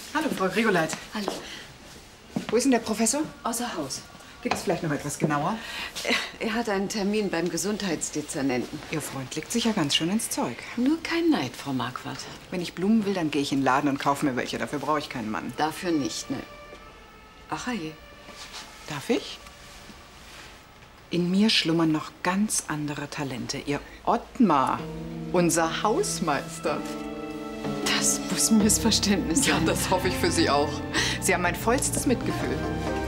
Hallo, Frau Grigoleit. Hallo. Wo ist denn der Professor? Außer Haus. Geht es vielleicht noch etwas genauer? Er hat einen Termin beim Gesundheitsdezernenten. Ihr Freund legt sich ja ganz schön ins Zeug. Nur kein Neid, Frau Marquardt. Wenn ich Blumen will, dann gehe ich in den Laden und kaufe mir welche. Dafür brauche ich keinen Mann. Dafür nicht, ne? Ach je. Darf ich? In mir schlummern noch ganz andere Talente. Ihr Ottmar, unser Hausmeister. Das muss ein Missverständnis sein. Ja, das hoffe ich für Sie auch. Sie haben mein vollstes Mitgefühl.